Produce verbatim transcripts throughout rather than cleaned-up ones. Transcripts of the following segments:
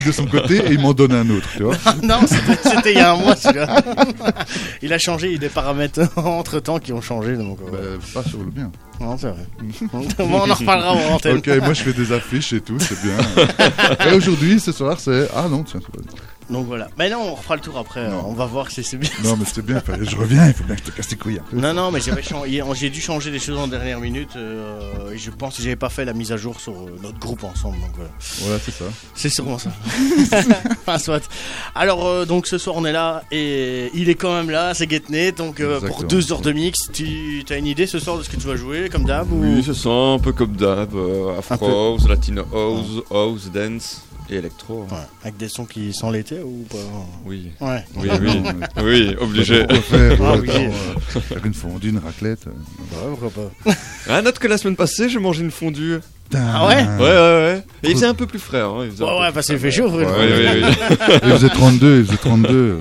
de son côté et il m'en donne un autre, tu vois. Non, c'était, c'était il y a un mois celui-là. Il a changé, il y a des paramètres entre temps qui ont changé. Donc, euh... bah, pas sur le bien. Non, c'est vrai. Bon, on en reparlera en antenne. Ok, moi je fais des affiches et tout, c'est bien. Et aujourd'hui, ce soir, c'est. Ah non, tiens, c'est pas. Donc voilà. Mais non, on refera le tour après. Non. On va voir si c'est bien. Non, mais c'est bien. Je reviens, il faut bien que je te casse les couilles. Non, non, mais j'avais changé, j'ai dû changer des choses en dernière minute. Euh, et je pense que j'avais pas fait la mise à jour sur notre groupe ensemble. Donc voilà. Voilà, c'est ça. C'est sûrement ça. Enfin, soit. Alors, euh, donc ce soir, on est là et il est quand même là. C'est Getnet. Donc euh, pour deux heures de mix, tu as une idée ce soir de ce que tu vas jouer, comme d'hab ou... Oui, ce soir un peu comme d'hab. Euh, Afro House, Latino House, ouais. House Dance. Et électro. Ouais. Avec des sons qui sont l'été ou pas? Oui. Ouais. Oui, oui. Oui, obligé. Faire, ah, oui. euh, faire une fondue, une raclette. Euh. Ouais, pourquoi pas. Ah, note que la semaine passée, j'ai mangé une fondue. Ah ouais? Ouais, ouais, ouais. Et il faisait un peu plus frais. Hein. Il faisait ouais, ouais, parce qu'il fait chaud. Ouais, oui, oui, oui. Il faisait trente-deux, il faisait trente-deux.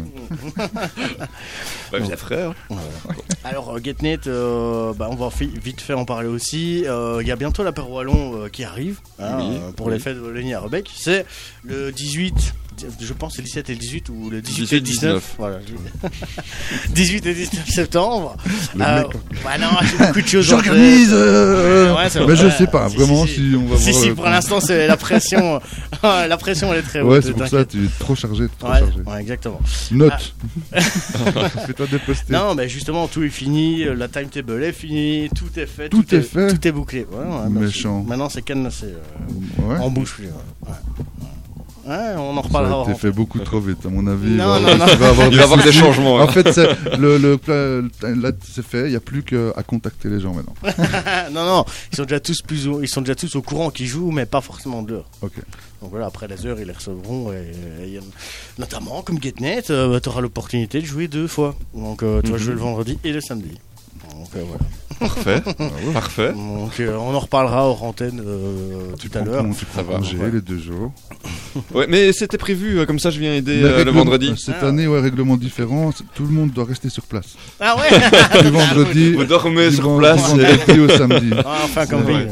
Bah, il faisait frais. Hein. Ouais. Alors, euh, Getnet, euh, bah, on va fi- vite fait en parler aussi. Il euh, y a bientôt l'apéro Wallon euh, qui arrive hein, oui, euh, pour oui. les fêtes de Wallonie à Rebec. C'est le dix-huit, je pense c'est le dix-sept et le dix-huit ou le dix-huit et le dix-neuf. Voilà. dix-huit et dix-neuf septembre. Le euh, mec. Bah non, j'ai beaucoup de choses. J'organise euh... ouais, c'est Mais vrai. je sais pas, si, vraiment si, si, si on va si, voir. Si, le pour temps. l'instant, c'est la pression. La pression, elle est très haute. Ouais, c'est pour ça, tu es trop chargé, trop ouais, chargé. Ouais, exactement. Note. Ah. Fais-toi déposter. Non, mais justement, tout est fini, la timetable est finie, tout est fait. Tout, tout est, est fait. Tout est bouclé. Ouais, ouais, méchant. Maintenant, c'est cadenassé. Euh, ouais. En bouche. Ouais. Ouais. Ouais, on en reparlera. Ça a été fait beaucoup trop vite, à mon avis. Non, il va, non, non. Il va avoir, il va avoir des changements. En fait, c'est, le, le, le, là, c'est fait. Il n'y a plus qu'à contacter les gens maintenant. non, non. Ils sont déjà tous plus, au, ils sont déjà tous au courant qu'ils jouent, mais pas forcément de l'heure. Ok. Donc voilà, après les heures, ils les recevront. Et, et, notamment, comme Getnet, euh, tu auras l'opportunité de jouer deux fois. Donc, euh, tu vas mm-hmm. jouer le vendredi et le samedi. Donc euh, voilà. Parfait. Ah ouais. Parfait. Donc euh, on en reparlera hors antenne euh, tout à l'heure. Tu prends congé ouais. les deux jours. Ouais, mais c'était prévu, comme ça je viens aider euh, le vendredi. Cette ah. année, ouais, règlement différent, tout le monde doit rester sur place. Ah ouais. Du vendredi. Vous dormez sur vend, place. Du vendredi au samedi. Ah, enfin, comme oui.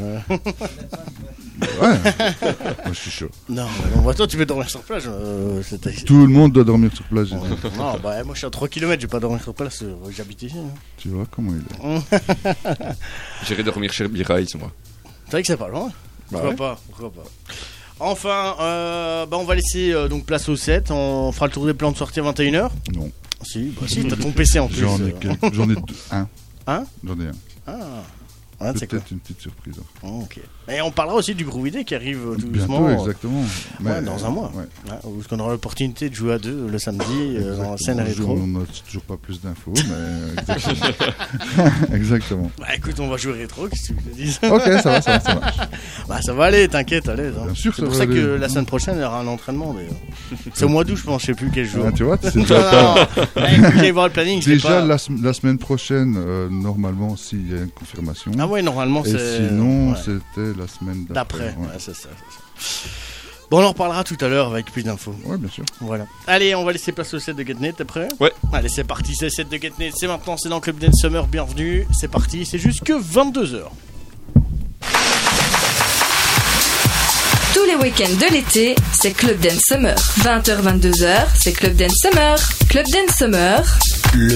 Ouais, moi je suis chaud. Non, mais bon, toi tu veux dormir sur place. Euh, Tout le monde doit dormir sur place. Ouais. Non, bah moi je suis à trois kilomètres, je vais pas dormir sur place, euh, j'habite ici. Hein. Tu vois comment il est. J'irai dormir chez Birail, moi. C'est vrai que c'est pas loin. Bah pourquoi ouais. pas, pourquoi pas. Enfin, euh, bah on va laisser euh, donc place au set, on fera le tour des plans de sortie à vingt et une heures. Non. Si, bah si, t'as ton P C en plus. J'en ai, euh... quelques... J'en ai deux. Un. Hein J'en ai un. Ah. Ah, peut-être quoi. une petite surprise. Oh, ok. Et on parlera aussi du Groovy Day qui arrive tout bientôt, doucement. exactement. Mais ouais, dans un mois. Ouais. Ouais, parce qu'on aura l'opportunité de jouer à deux le samedi euh, dans la scène rétro. On n'a toujours pas plus d'infos, mais exactement. exactement. Bah écoute, on va jouer rétro, qu'est-ce que tu veux que je te dise. Ok, ça va, ça va, ça marche. Bah ça va aller, t'inquiète, allez. Bien sûr, c'est ça pour va ça aller. que la semaine prochaine, il y aura un entraînement d'ailleurs. C'est au mois d'août, je pense, je sais plus quel jour. Ah, tu vois, c'est déjà J'allais voir le planning. Déjà, pas... la, la semaine prochaine, euh, normalement, s'il y a une confirmation. Ah ouais, normalement, Et c'est. sinon, ouais. c'était la semaine d'après. D'après, ouais. ouais, c'est ça, c'est ça. Bon, on en reparlera tout à l'heure avec plus d'infos. Ouais, bien sûr. Voilà. Allez, on va laisser place au set de Getnet, t'es prêt ? Ouais. Allez, c'est parti, c'est le set de Getnet, c'est maintenant, c'est dans Club Dance Summer, bienvenue, c'est parti, c'est jusque vingt-deux heures. Tous les week-ends de l'été, c'est Club Dance Summer. vingt heures vingt-deux heures, c'est Club Dance Summer. Club Dance Summer, le